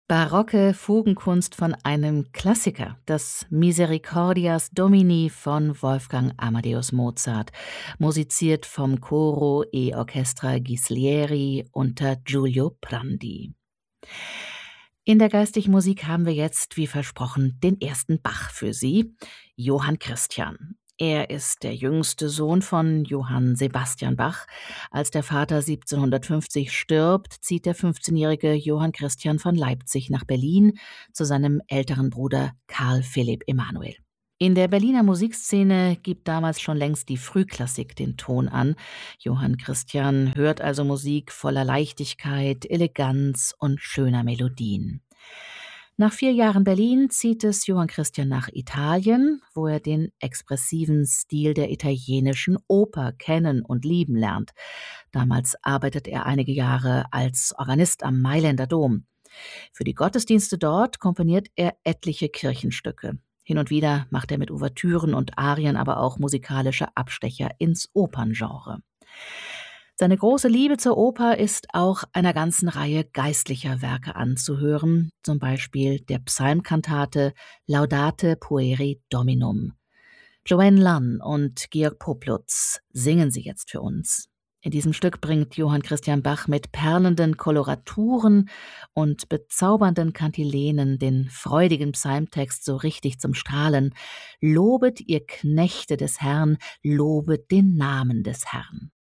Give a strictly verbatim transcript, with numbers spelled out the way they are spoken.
Barocke Fugenkunst von einem Klassiker, das Misericordias Domini von Wolfgang Amadeus Mozart, musiziert vom Coro e Orchestra Ghislieri unter Giulio Prandi. In der Geistlichen Musik haben wir jetzt, wie versprochen, den ersten Bach für Sie, Johann Christian. Er ist der jüngste Sohn von Johann Sebastian Bach. Als der Vater siebzehnhundertfünfzig stirbt, zieht der fünfzehnjährige Johann Christian von Leipzig nach Berlin zu seinem älteren Bruder Karl Philipp Emanuel. In der Berliner Musikszene gibt damals schon längst die Frühklassik den Ton an. Johann Christian hört also Musik voller Leichtigkeit, Eleganz und schöner Melodien. Nach vier Jahren Berlin zieht es Johann Christian nach Italien, wo er den expressiven Stil der italienischen Oper kennen und lieben lernt. Damals arbeitet er einige Jahre als Organist am Mailänder Dom. Für die Gottesdienste dort komponiert er etliche Kirchenstücke. Hin und wieder macht er mit Ouvertüren und Arien aber auch musikalische Abstecher ins Operngenre. Seine große Liebe zur Oper ist auch einer ganzen Reihe geistlicher Werke anzuhören, zum Beispiel der Psalmkantate Laudate pueri Dominum. Joanne Lunn und Georg Poplutz singen sie jetzt für uns. In diesem Stück bringt Johann Christian Bach mit perlenden Koloraturen und bezaubernden Kantilenen den freudigen Psalmtext so richtig zum Strahlen. Lobet ihr Knechte des Herrn, lobet den Namen des Herrn.